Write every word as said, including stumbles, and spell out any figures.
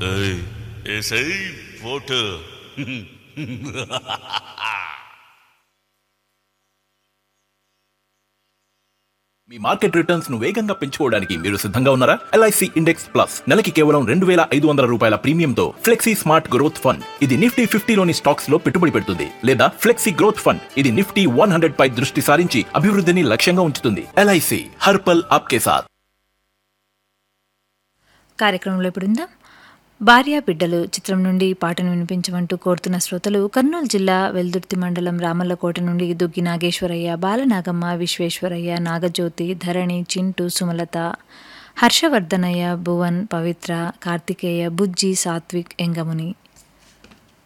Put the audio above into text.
ఏయ్, ఏసై ఓటు. మీ market returns ను వేగంగా పెంచుకోవడానికి మీరు సిద్ధంగా ఉన్నారా? ఎల్ఐసి ఇండెక్స్ ప్లస్ నెలకి కేవలం రెండు వేల ఐదు వందల రూపాయల ప్రీమియంతో ఫ్లెక్సీ స్మార్ట్ గ్రోత్ ఫండ్. ఇది నిఫ్టీ ఫిఫ్టీలోని స్టాక్స్ లో పెట్టుబడి పెడుతుంది లేదా ఫ్లెక్సీ గ్రోత్ ఫండ్. ఇది నిఫ్టీ వన్ హండ్రెడ్ పై దృష్టి సారించి అభివృద్ధిని లక్ష్యంగా ఉంచుతుంది. ఎల్ఐసి హర్పల్ ఆప్కే సాత్. కార్యక్రమంలో ఇప్పుడు భార్యా బిడ్డలు చిత్రం నుండి పాటను వినిపించమంటూ కోరుతున్న శ్రోతలు కర్నూలు జిల్లా వెల్దుర్తి మండలం రామల్లకోట నుండి దుగ్గి నాగేశ్వరయ్య, బాలనాగమ్మ, విశ్వేశ్వరయ్య, నాగజ్యోతి, ధరణి, చింటూ, సుమలత, హర్షవర్ధనయ్య, భువన్, పవిత్ర, కార్తికేయ, బుజ్జి, సాత్విక్, ఎంగముని.